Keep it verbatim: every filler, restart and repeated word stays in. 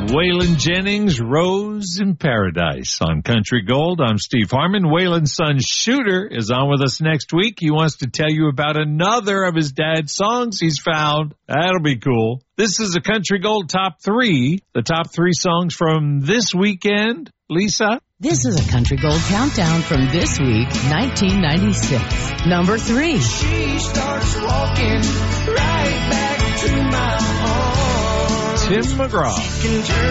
Waylon Jennings, Rose in Paradise on Country Gold. I'm Steve Harmon. Waylon's son Shooter is on with us next week. He wants to tell you about another of his dad's songs he's found. That'll be cool. This is a Country Gold top three. The top three songs from this weekend. Lisa? This is a Country Gold countdown from this week, nineteen ninety-six. Number three. She starts walking right back to my arms. Tim McGraw.